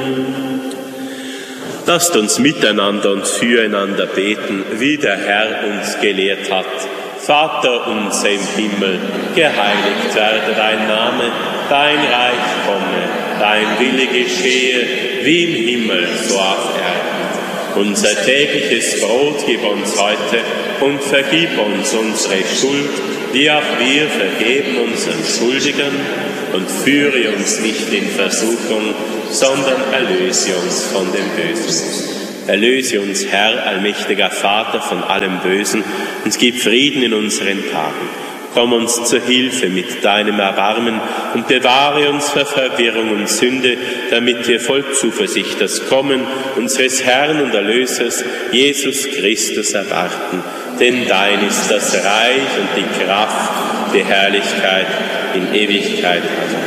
Lasst uns miteinander und füreinander beten, wie der Herr uns gelehrt hat. Vater unser im Himmel, geheiligt werde dein Name, dein Reich komme, dein Wille geschehe, wie im Himmel, so auf Erden. Unser tägliches Brot gib uns heute und vergib uns unsere Schuld, wie auch wir vergeben unseren Schuldigern, und führe uns nicht in Versuchung, sondern erlöse uns von dem Bösen. Erlöse uns, Herr, allmächtiger Vater, von allem Bösen und gib Frieden in unseren Tagen. Komm uns zur Hilfe mit deinem Erbarmen und bewahre uns vor Verwirrung und Sünde, damit wir voll Zuversicht das Kommen unseres Herrn und Erlösers, Jesus Christus, erwarten. Denn dein ist das Reich und die Kraft, die Herrlichkeit in Ewigkeit.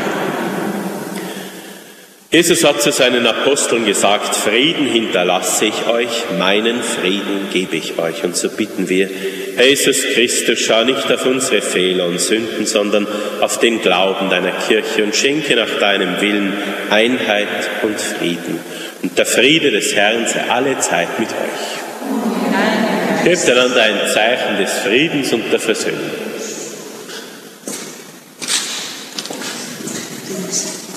Jesus hat zu seinen Aposteln gesagt, Frieden hinterlasse ich euch, meinen Frieden gebe ich euch. Und so bitten wir, Herr Jesus Christus, schau nicht auf unsere Fehler und Sünden, sondern auf den Glauben deiner Kirche und schenke nach deinem Willen Einheit und Frieden. Und der Friede des Herrn sei alle Zeit mit euch. Gebt einander ein Zeichen des Friedens und der Versöhnung.